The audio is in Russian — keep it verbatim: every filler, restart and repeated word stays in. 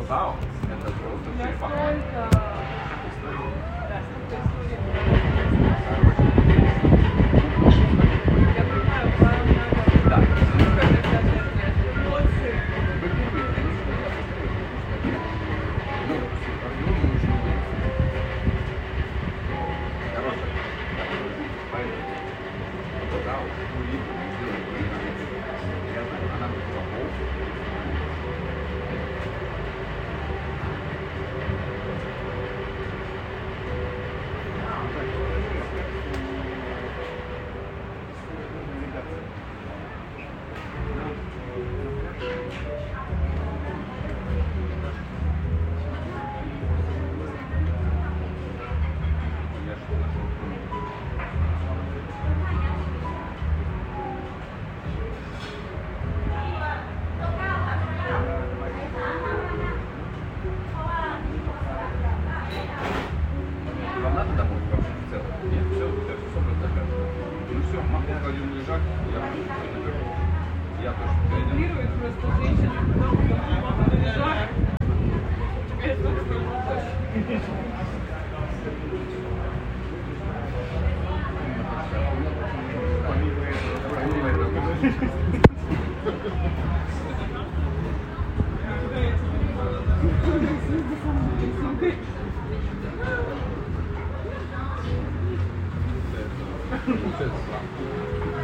Да, это просто черепаха. Да. Вам надо домой вообще в целом? Нет, все, у тебя все собрано закажешь. Ну все, могу кладем лежать, я все наберу. Я тоже перейдем. Плирует просто женщина, потом лежать. Теперь Получается,